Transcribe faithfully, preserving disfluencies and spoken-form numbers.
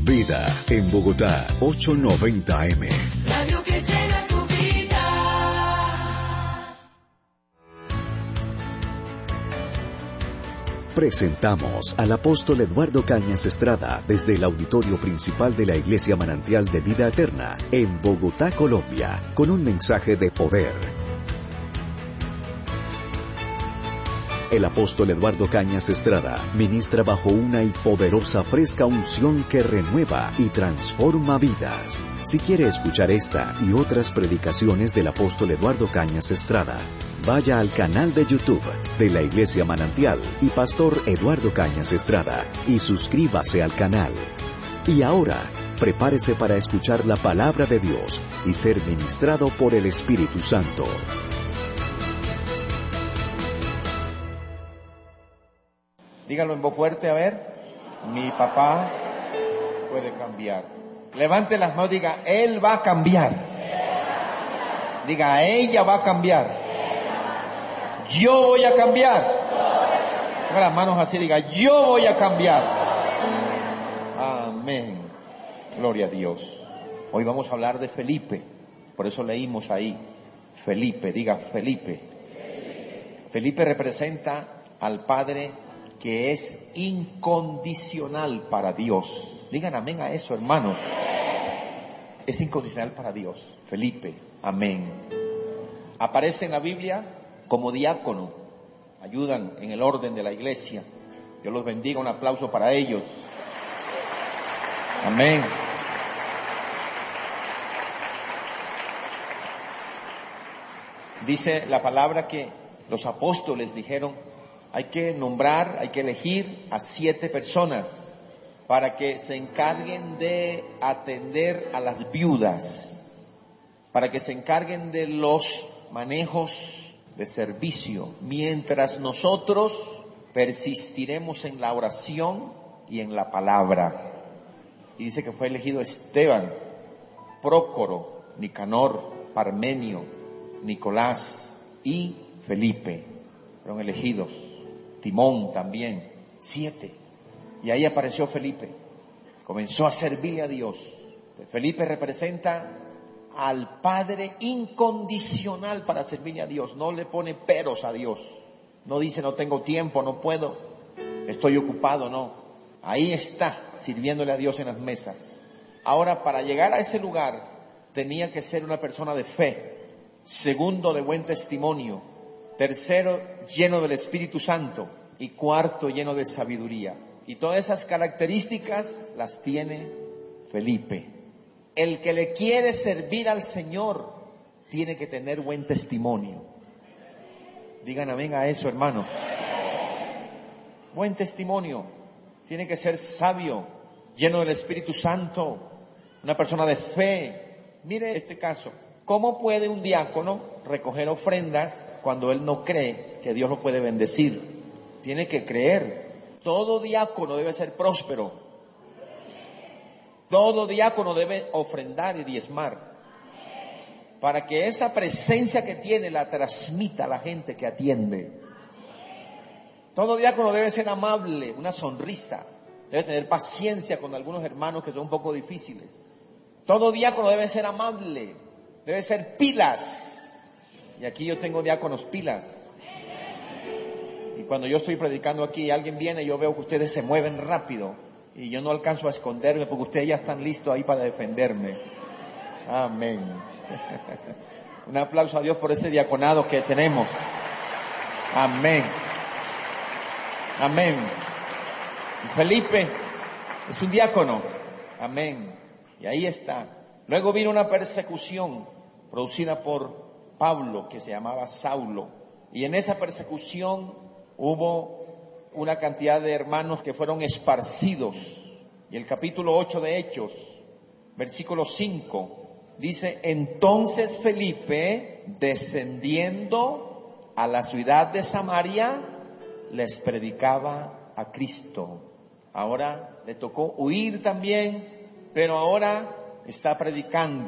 Vida en Bogotá, ochocientos noventa eme. Radio que llena tu vida. Presentamos al apóstol Eduardo Cañas Estrada desde el auditorio principal de la Iglesia Manantial de Vida Eterna en Bogotá, Colombia, con un mensaje de poder. El apóstol Eduardo Cañas Estrada ministra bajo una y poderosa fresca unción que renueva y transforma vidas. Si quiere escuchar esta y otras predicaciones del apóstol Eduardo Cañas Estrada, vaya al canal de YouTube de la Iglesia Manantial y Pastor Eduardo Cañas Estrada y suscríbase al canal. Y ahora, prepárese para escuchar la palabra de Dios y ser ministrado por el Espíritu Santo. Dígalo en voz fuerte, a ver. Mi papá puede cambiar. Levante las manos, diga, él va a cambiar. Diga, ella va a cambiar. Yo voy a cambiar. Ponga las manos así, diga, yo voy a cambiar. Amén. Gloria a Dios. Hoy vamos a hablar de Felipe. Por eso leímos ahí. Felipe, diga Felipe. Felipe representa al Padre que es incondicional para Dios. Digan amén a eso, hermanos. Es incondicional para Dios. Felipe, amén. Aparece en la Biblia como diácono. Ayudan en el orden de la iglesia. Dios los bendiga, un aplauso para ellos. Amén. Dice la palabra que los apóstoles dijeron, hay que nombrar, hay que elegir a siete personas para que se encarguen de atender a las viudas, para que se encarguen de los manejos de servicio, mientras nosotros persistiremos en la oración y en la palabra. Y dice que fue elegido Esteban, Prócoro, Nicanor, Parmenio, Nicolás y Felipe. Fueron elegidos. Timón también, siete. Y ahí apareció Felipe. Comenzó a servirle a Dios. Felipe representa al Padre incondicional para servirle a Dios. No le pone peros a Dios. No dice no tengo tiempo, no puedo, estoy ocupado, no. Ahí está, sirviéndole a Dios en las mesas. Ahora, para llegar a ese lugar, tenía que ser una persona de fe. Segundo, de buen testimonio. Tercero, lleno del Espíritu Santo. Y cuarto, lleno de sabiduría. Y todas esas características las tiene Felipe. El que le quiere servir al Señor tiene que tener buen testimonio. Digan amén a eso, hermanos. Buen testimonio. Tiene que ser sabio, lleno del Espíritu Santo, una persona de fe. Mire este caso. ¿Cómo puede un diácono recoger ofrendas cuando él no cree que Dios lo puede bendecir? Tiene que creer. Todo diácono debe ser próspero. Todo diácono debe ofrendar y diezmar, para que esa presencia que tiene la transmita a la gente que atiende. Todo diácono debe ser amable, una sonrisa, debe tener paciencia con algunos hermanos que son un poco difíciles. Todo diácono debe ser amable, debe ser pilas. Y aquí yo tengo diáconos pilas. Y cuando yo estoy predicando aquí y alguien viene, yo veo que ustedes se mueven rápido. Y yo no alcanzo a esconderme porque ustedes ya están listos ahí para defenderme. Amén. Un aplauso a Dios por ese diaconado que tenemos. Amén. Amén. Felipe es un diácono. Amén. Y ahí está. Luego vino una persecución producida por Pablo, que se llamaba Saulo. Y en esa persecución hubo una cantidad de hermanos que fueron esparcidos. Y el capítulo ocho de Hechos, versículo cinco, dice, entonces Felipe, descendiendo a la ciudad de Samaria, les predicaba a Cristo. Ahora le tocó huir también, pero ahora está predicando.